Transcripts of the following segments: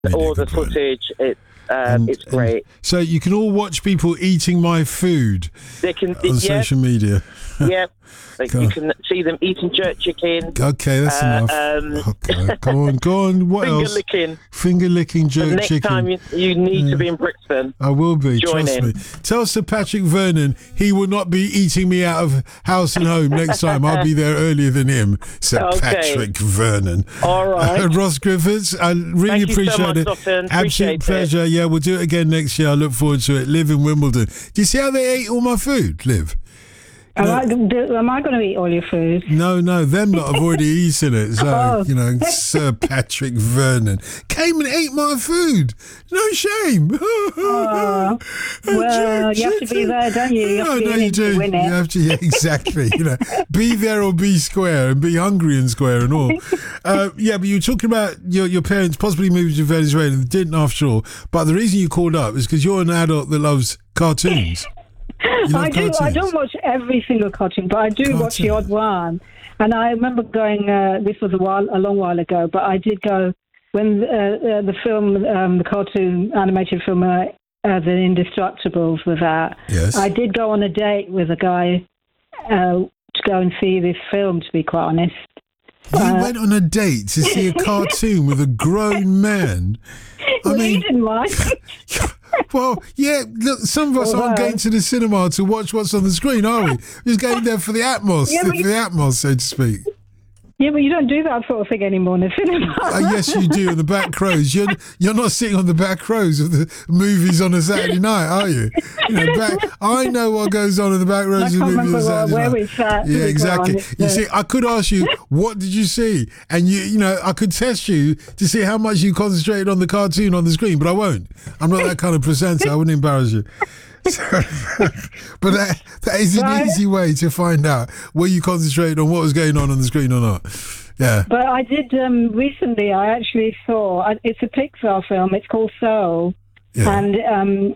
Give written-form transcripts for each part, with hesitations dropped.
all the footage. It's great. So you can all watch people eating my food on social media. Yep. You can see them eating jerk chicken. Okay, that's enough. Okay, go on. What else? Finger licking jerk chicken. Next time you need to be in Brixton. I will be. Trust me. Tell Sir Patrick Vernon he will not be eating me out of house and home next time. I'll be there earlier than him. Sir Patrick Vernon. All right. Ross Griffiths, I really appreciate it. Dotton. Absolute pleasure. Yeah, we'll do it again next year. I look forward to it. Liv in Wimbledon. Do you see how they ate all my food, Liv? Am I going to eat all your food? No, them lot have already eaten it. So, Sir Patrick Vernon came and ate my food. No shame. Well, you have to be there, don't you? You do. You have to, exactly. Be there or be square, and be hungry and square and all. But you were talking about your parents possibly moving to Venezuela. They didn't, after all. But the reason you called up is because you're an adult that loves cartoons. I don't watch every single cartoon, but I do watch the odd one. And I remember going, this was a long while ago, but I did go when the film, the cartoon animated film, The Indestructibles was out. Yes. I did go on a date with a guy to go and see this film, to be quite honest. You went on a date to see a cartoon with a grown man? He didn't mind. Well, yeah, look, some of us aren't going to the cinema to watch what's on the screen, are we? We're just going there for the atmosphere, so to speak. Yeah, but you don't do that sort of thing anymore in the cinema. Yes, you do, in the back rows. You're not sitting on the back rows of the movies on a Saturday night, are you? I know what goes on in the back rows of the movies on a Saturday night. We sat. Yeah, exactly. You see, I could ask you, what did you see? And I could test you to see how much you concentrated on the cartoon on the screen, but I won't. I'm not that kind of presenter. I wouldn't embarrass you. But that is an easy way to find out where you concentrated on what was going on the screen or not. Yeah. But I did recently. I actually saw it's a Pixar film. It's called Soul, and and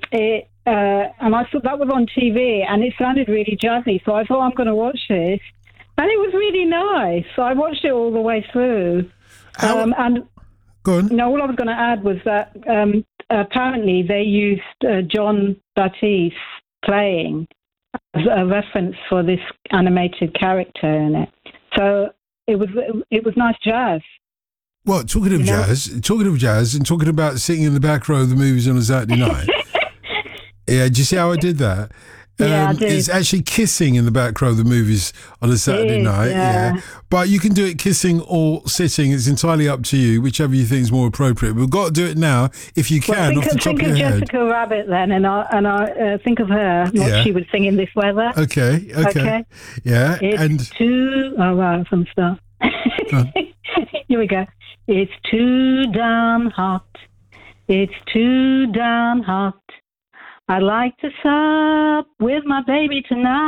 I saw that was on TV, and it sounded really jazzy. So I thought I'm going to watch this, and it was really nice. So I watched it all the way through. And go on. All I was going to add was that apparently they used John Batiste playing as a reference for this animated character in it. So it was nice jazz. Well, talking of jazz, and talking about sitting in the back row of the movies on a Saturday night. Yeah, do you see how I did that? Yeah, I did. It's actually kissing in the back row of the movies on a Saturday night. Yeah. But you can do it kissing or sitting. It's entirely up to you, whichever you think is more appropriate. We've got to do it now, if you can, off the top of your head. Think of Jessica Rabbit then, and I think of her, what she would sing in this weather. Okay. Yeah. It's from stuff. Here we go. It's too damn hot. It's too damn hot. I'd like to sup with my baby tonight.